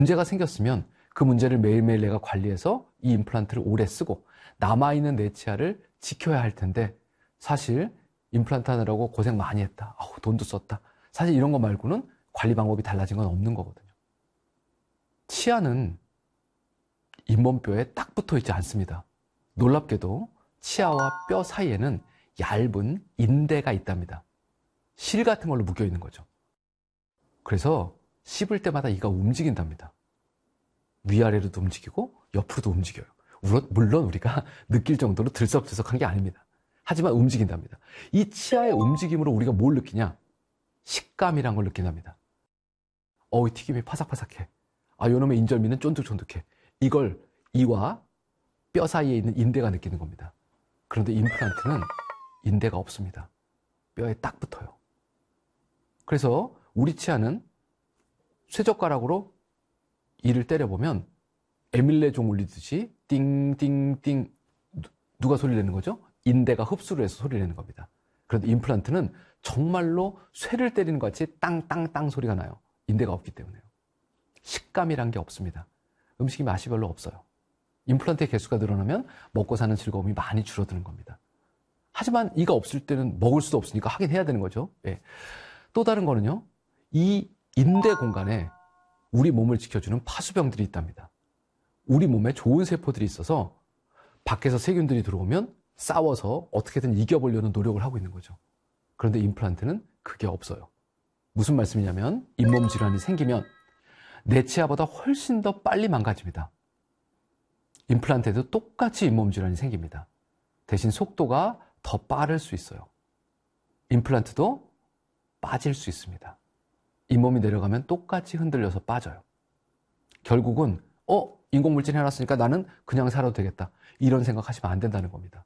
문제가 생겼으면 그 문제를 매일매일 내가 관리해서 이 임플란트를 오래 쓰고 남아있는 내 치아를 지켜야 할 텐데 사실 임플란트 하느라고 고생 많이 했다. 돈도 썼다. 사실 이런 거 말고는 관리 방법이 달라진 건 없는 거거든요. 치아는 잇몸뼈에 딱 붙어 있지 않습니다. 놀랍게도 치아와 뼈 사이에는 얇은 인대가 있답니다. 실 같은 걸로 묶여 있는 거죠. 그래서 씹을 때마다 이가 움직인답니다. 위아래로도 움직이고 옆으로도 움직여요. 물론 우리가 느낄 정도로 들썩들썩한 게 아닙니다. 하지만 움직인답니다. 이 치아의 움직임으로 우리가 뭘 느끼냐? 식감이란 걸 느낀답니다. 이 튀김이 파삭파삭해. 요놈의 인절미는 쫀득쫀득해. 이걸 이와 뼈 사이에 있는 인대가 느끼는 겁니다. 그런데 임플란트는 인대가 없습니다. 뼈에 딱 붙어요. 그래서 우리 치아는 쇠젓가락으로 이를 때려보면 에밀레 종 울리듯이 띵띵띵 누가 소리 내는 거죠? 인대가 흡수를 해서 소리 내는 겁니다. 그런데 임플란트는 정말로 쇠를 때리는 것 같이 땅땅땅 소리가 나요. 인대가 없기 때문에요. 식감이란 게 없습니다. 음식이 맛이 별로 없어요. 임플란트의 개수가 늘어나면 먹고 사는 즐거움이 많이 줄어드는 겁니다. 하지만 이가 없을 때는 먹을 수도 없으니까 하긴 해야 되는 거죠. 예. 또 다른 거는요. 이 인대 공간에 우리 몸을 지켜주는 파수병들이 있답니다. 우리 몸에 좋은 세포들이 있어서 밖에서 세균들이 들어오면 싸워서 어떻게든 이겨보려는 노력을 하고 있는 거죠. 그런데 임플란트는 그게 없어요. 무슨 말씀이냐면 잇몸 질환이 생기면 내 치아보다 훨씬 더 빨리 망가집니다. 임플란트에도 똑같이 잇몸 질환이 생깁니다. 대신 속도가 더 빠를 수 있어요. 임플란트도 빠질 수 있습니다. 잇몸이 내려가면 똑같이 흔들려서 빠져요. 결국은 인공물질 해놨으니까 나는 그냥 살아도 되겠다. 이런 생각하시면 안 된다는 겁니다.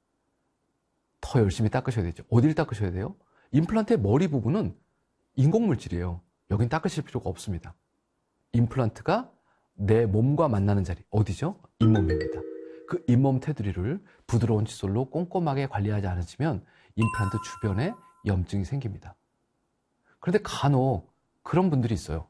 더 열심히 닦으셔야 되죠. 어딜 닦으셔야 돼요? 임플란트의 머리 부분은 인공물질이에요. 여긴 닦으실 필요가 없습니다. 임플란트가 내 몸과 만나는 자리, 어디죠? 잇몸입니다. 그 잇몸 테두리를 부드러운 칫솔로 꼼꼼하게 관리하지 않으시면 임플란트 주변에 염증이 생깁니다. 그런데 간혹 그런 분들이 있어요.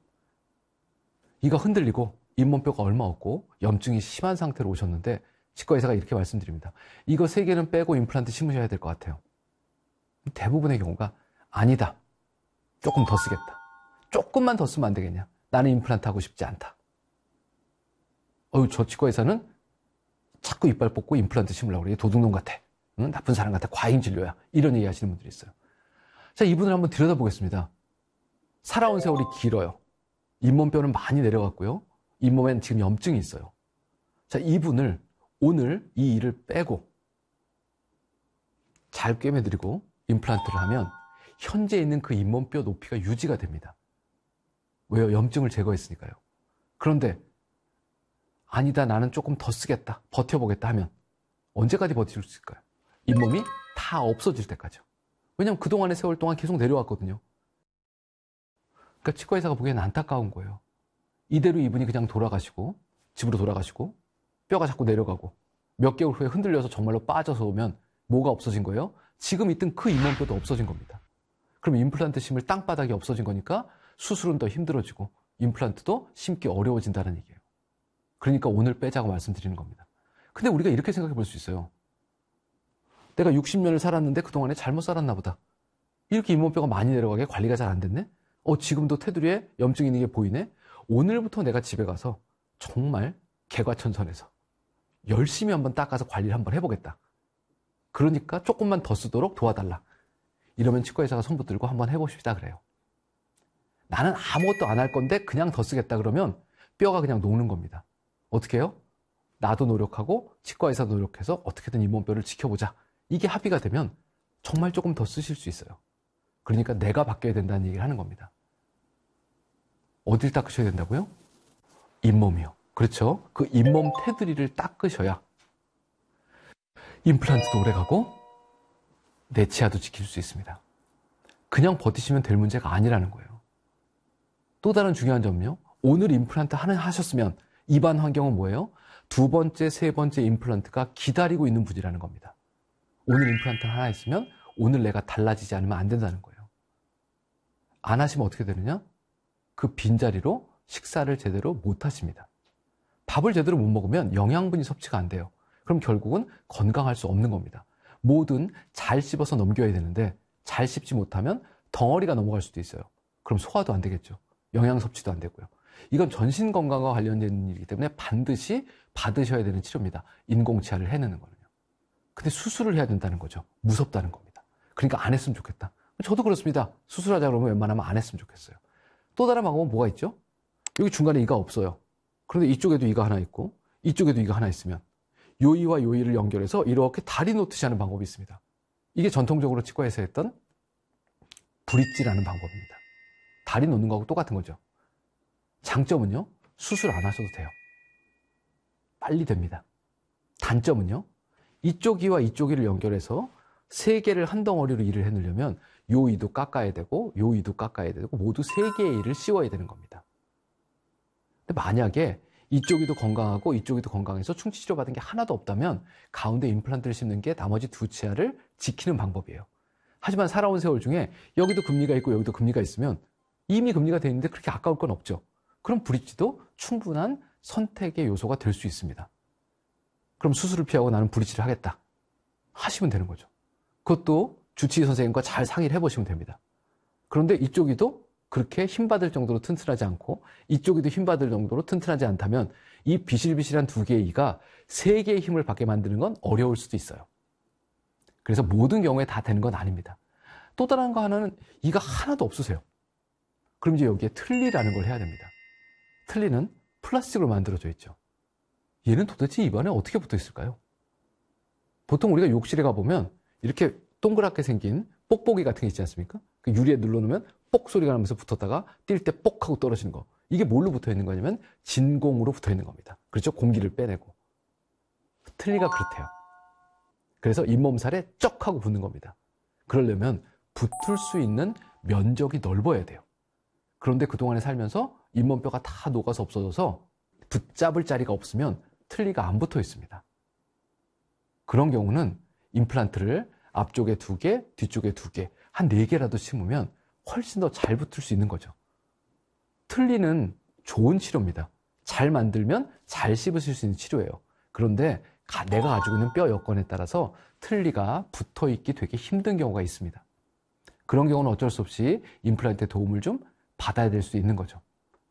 이가 흔들리고 잇몸뼈가 얼마 없고 염증이 심한 상태로 오셨는데 치과 의사가 이렇게 말씀드립니다. 이거 3개는 빼고 임플란트 심으셔야 될 것 같아요. 대부분의 경우가 아니다. 조금 더 쓰겠다. 조금만 더 쓰면 안 되겠냐. 나는 임플란트 하고 싶지 않다. 저 치과 의사는 자꾸 이빨 뽑고 임플란트 심으려고 그래. 도둑놈 같아. 응? 나쁜 사람 같아. 과잉 진료야. 이런 얘기 하시는 분들이 있어요. 자, 이분을 한번 들여다보겠습니다. 살아온 세월이 길어요. 잇몸뼈는 많이 내려갔고요. 잇몸엔 지금 염증이 있어요. 자, 이분을 오늘 이 이를 빼고 잘 꿰매드리고 임플란트를 하면 현재 있는 그 잇몸뼈 높이가 유지가 됩니다. 왜요? 염증을 제거했으니까요. 그런데 아니다, 나는 조금 더 쓰겠다, 버텨보겠다 하면 언제까지 버틸 수 있을까요? 잇몸이 다 없어질 때까지요. 왜냐하면 그동안의 세월 동안 계속 내려왔거든요. 그러니까 치과 의사가 보기에는 안타까운 거예요. 이대로 이분이 그냥 돌아가시고 집으로 돌아가시고 뼈가 자꾸 내려가고 몇 개월 후에 흔들려서 정말로 빠져서 오면 뭐가 없어진 거예요? 지금 있던 그 잇몸뼈도 없어진 겁니다. 그럼 임플란트 심을 땅바닥이 없어진 거니까 수술은 더 힘들어지고 임플란트도 심기 어려워진다는 얘기예요. 그러니까 오늘 빼자고 말씀드리는 겁니다. 근데 우리가 이렇게 생각해 볼 수 있어요. 내가 60년을 살았는데 그동안에 잘못 살았나 보다. 이렇게 잇몸뼈가 많이 내려가게 관리가 잘 안 됐네? 지금도 테두리에 염증 있는 게 보이네? 오늘부터 내가 집에 가서 정말 개과천선해서 열심히 한번 닦아서 관리를 한번 해보겠다. 그러니까 조금만 더 쓰도록 도와달라. 이러면 치과 의사가 손 붙들고 한번 해봅시다 그래요. 나는 아무것도 안 할 건데 그냥 더 쓰겠다 그러면 뼈가 그냥 녹는 겁니다. 어떻게 해요? 나도 노력하고 치과 의사도 노력해서 어떻게든 잇몸뼈를 지켜보자. 이게 합의가 되면 정말 조금 더 쓰실 수 있어요. 그러니까 내가 바뀌어야 된다는 얘기를 하는 겁니다. 어딜 닦으셔야 된다고요? 잇몸이요. 그렇죠? 그 잇몸 테두리를 닦으셔야 임플란트도 오래가고 내 치아도 지킬 수 있습니다. 그냥 버티시면 될 문제가 아니라는 거예요. 또 다른 중요한 점은요. 오늘 임플란트 하셨으면 입안 환경은 뭐예요? 2번째, 3번째 임플란트가 기다리고 있는 분이라는 겁니다. 오늘 임플란트 하나 있으면 오늘 내가 달라지지 않으면 안 된다는 거예요. 안 하시면 어떻게 되느냐? 그 빈자리로 식사를 제대로 못 하십니다. 밥을 제대로 못 먹으면 영양분이 섭취가 안 돼요. 그럼 결국은 건강할 수 없는 겁니다. 뭐든 잘 씹어서 넘겨야 되는데 잘 씹지 못하면 덩어리가 넘어갈 수도 있어요. 그럼 소화도 안 되겠죠. 영양 섭취도 안 되고요. 이건 전신 건강과 관련된 일이기 때문에 반드시 받으셔야 되는 치료입니다. 인공치아를 해내는 거는요. 근데 수술을 해야 된다는 거죠. 무섭다는 겁니다. 그러니까 안 했으면 좋겠다. 저도 그렇습니다. 수술하자 그러면 웬만하면 안 했으면 좋겠어요. 또 다른 방법은 뭐가 있죠? 여기 중간에 이가 없어요. 그런데 이쪽에도 이가 하나 있고 이쪽에도 이가 하나 있으면 요 이와 요 이를 연결해서 이렇게 다리 놓듯이 하는 방법이 있습니다. 이게 전통적으로 치과에서 했던 브릿지라는 방법입니다. 다리 놓는 거하고 똑같은 거죠. 장점은요, 수술 안 하셔도 돼요. 빨리 됩니다. 단점은요, 이쪽 이와 이쪽 이를 연결해서 세 개를 한 덩어리로 일을 해내려면 요 이도 깎아야 되고 요 이도 깎아야 되고 모두 세 개의 이를 씌워야 되는 겁니다. 근데 만약에 이쪽 이도 건강하고 이쪽 이도 건강해서 충치 치료받은 게 하나도 없다면 가운데 임플란트를 심는 게 나머지 두 치아를 지키는 방법이에요. 하지만 살아온 세월 중에 여기도 금리가 있고 여기도 금리가 있으면 이미 금리가 돼 있는데 그렇게 아까울 건 없죠. 그럼 브릿지도 충분한 선택의 요소가 될 수 있습니다. 그럼 수술을 피하고 나는 브릿지를 하겠다 하시면 되는 거죠. 그것도 주치의 선생님과 잘 상의를 해보시면 됩니다. 그런데 이쪽이도 그렇게 힘받을 정도로 튼튼하지 않고 이쪽이도 힘받을 정도로 튼튼하지 않다면 이 비실비실한 두 개의 이가 세 개의 힘을 받게 만드는 건 어려울 수도 있어요. 그래서 모든 경우에 다 되는 건 아닙니다. 또 다른 거 하나는 이가 하나도 없으세요. 그럼 이제 여기에 틀니라는 걸 해야 됩니다. 틀니는 플라스틱으로 만들어져 있죠. 얘는 도대체 입안에 어떻게 붙어 있을까요? 보통 우리가 욕실에 가보면 이렇게 동그랗게 생긴 뽁뽁이 같은 게 있지 않습니까? 그 유리에 눌러놓으면 뽁 소리가 나면서 붙었다가 뛸 때 뽁 하고 떨어지는 거. 이게 뭘로 붙어 있는 거냐면 진공으로 붙어 있는 겁니다. 그렇죠? 공기를 빼내고. 틀니가 그렇대요. 그래서 잇몸살에 쩍 하고 붙는 겁니다. 그러려면 붙을 수 있는 면적이 넓어야 돼요. 그런데 그동안에 살면서 잇몸뼈가 다 녹아서 없어져서 붙잡을 자리가 없으면 틀니가 안 붙어 있습니다. 그런 경우는 임플란트를 앞쪽에 2개, 뒤쪽에 2개, 한 4개라도 심으면 훨씬 더 잘 붙을 수 있는 거죠. 틀니는 좋은 치료입니다. 잘 만들면 잘 씹으실 수 있는 치료예요. 그런데 내가 가지고 있는 뼈 여건에 따라서 틀니가 붙어 있기 되게 힘든 경우가 있습니다. 그런 경우는 어쩔 수 없이 임플란트의 도움을 좀 받아야 될 수 있는 거죠.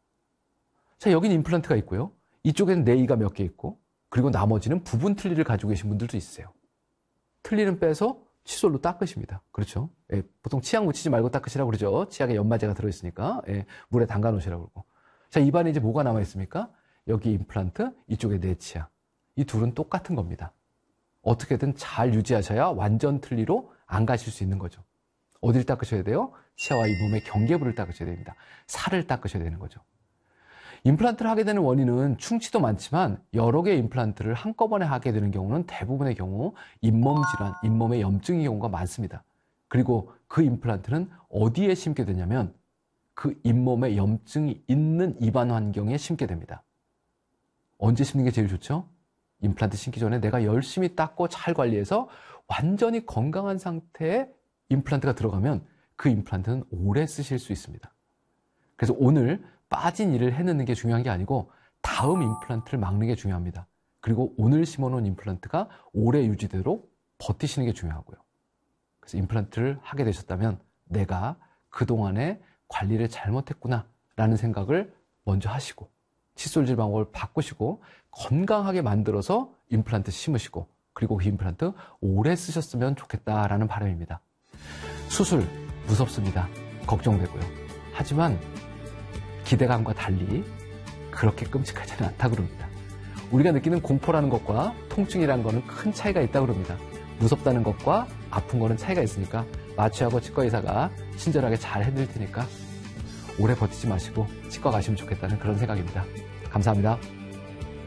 자, 여기는 임플란트가 있고요. 이쪽에는 네이가 몇 개 있고, 그리고 나머지는 부분 틀니를 가지고 계신 분들도 있으세요. 틀니는 빼서 칫솔로 닦으십니다. 그렇죠? 예, 보통 치약 묻히지 말고 닦으시라고 그러죠. 치약에 연마제가 들어있으니까 물에 담가 놓으시라고 그러고. 자, 입안에 이제 뭐가 남아 있습니까? 여기 임플란트, 이쪽에 내 치아. 이 둘은 똑같은 겁니다. 어떻게든 잘 유지하셔야 완전 틀니로 안 가실 수 있는 거죠. 어딜 닦으셔야 돼요? 치아와 잇몸의 경계부를 닦으셔야 됩니다. 살을 닦으셔야 되는 거죠. 임플란트를 하게 되는 원인은 충치도 많지만 여러 개의 임플란트를 한꺼번에 하게 되는 경우는 대부분의 경우 잇몸 질환, 잇몸의 염증의 경우가 많습니다. 그리고 그 임플란트는 어디에 심게 되냐면 그 잇몸에 염증이 있는 입안 환경에 심게 됩니다. 언제 심는 게 제일 좋죠? 임플란트 심기 전에 내가 열심히 닦고 잘 관리해서 완전히 건강한 상태에 임플란트가 들어가면 그 임플란트는 오래 쓰실 수 있습니다. 그래서 오늘 빠진 이를 해내는 게 중요한 게 아니고 다음 임플란트를 막는 게 중요합니다. 그리고 오늘 심어놓은 임플란트가 오래 유지되도록 버티시는 게 중요하고요. 그래서 임플란트를 하게 되셨다면 내가 그동안에 관리를 잘못했구나 라는 생각을 먼저 하시고 칫솔질 방법을 바꾸시고 건강하게 만들어서 임플란트 심으시고 그리고 그 임플란트 오래 쓰셨으면 좋겠다라는 바람입니다. 수술 무섭습니다. 걱정되고요. 하지만 기대감과 달리 그렇게 끔찍하지는 않다고 그럽니다. 우리가 느끼는 공포라는 것과 통증이라는 것은 큰 차이가 있다고 그럽니다. 무섭다는 것과 아픈 거는 차이가 있으니까 마취하고 치과의사가 친절하게 잘 해드릴 테니까 오래 버티지 마시고 치과 가시면 좋겠다는 그런 생각입니다. 감사합니다.